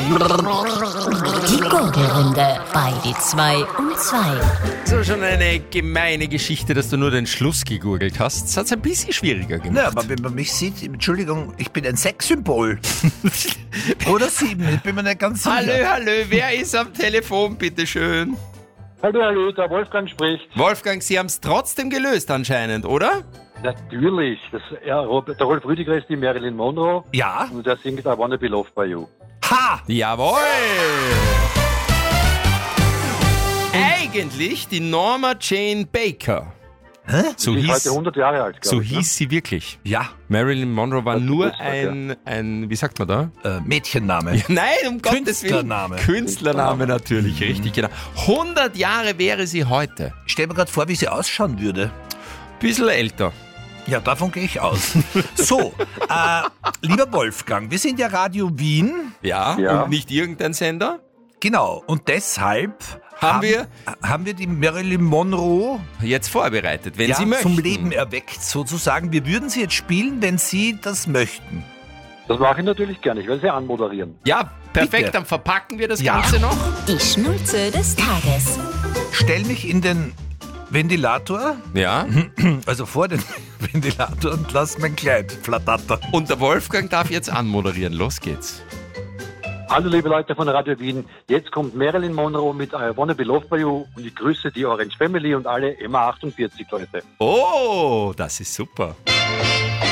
Die Gurgelrunde bei die 2 um 2. So, schon eine gemeine Geschichte, dass du nur den Schluss gegurgelt hast. Das hat es ein bisschen schwieriger gemacht. Na, aber wenn man mich sieht, Entschuldigung, ich bin ein Sexsymbol. Oder 7, ich bin mir nicht ganz sicher. Hallo, wer ist am Telefon, bitteschön? Hallo, der Wolfgang spricht. Wolfgang, Sie haben es trotzdem gelöst anscheinend, oder? Natürlich. Der Rolf Rüdiger ist die Marilyn Monroe Ja? und der singt I Wanna Be Loved by You. Ha! Jawohl! Eigentlich die Norma Jane Baker. Hä? So Die ist hieß, heute 100 Jahre alt, so glaube ich. hieß sie wirklich. Ja, Marilyn Monroe war Das nur Geburtstag, ein, wie sagt man da? Mädchenname. Nein, um Gottes Willen. Künstlername. Künstlername natürlich, richtig, genau. 100 Jahre wäre sie heute. Ich stell mir gerade vor, wie sie ausschauen würde. Bisschen älter. Ja, davon gehe ich aus. So, lieber Wolfgang, wir sind ja Radio Wien. Ja, Ja. und nicht irgendein Sender. Genau, und deshalb Haben haben wir die Marilyn Monroe Jetzt vorbereitet, wenn Sie möchten. zum Leben erweckt, sozusagen. Wir würden sie jetzt spielen, wenn Sie das möchten. Das mache ich natürlich gerne. Ich will sie anmoderieren. Ja, perfekt, Bitte. dann verpacken wir das Ja. Ganze noch. Die Schnulze des Tages. Stell mich in den Ventilator, Ja, also vor den Ventilator und lass mein Kleid flattern. und der Wolfgang darf jetzt anmoderieren. Los geht's. Hallo liebe Leute von Radio Wien. Jetzt kommt Marilyn Monroe mit I Wanna Be Loved by You und ich grüße die Orange Family und alle Emma 48 Leute. Oh, das ist super.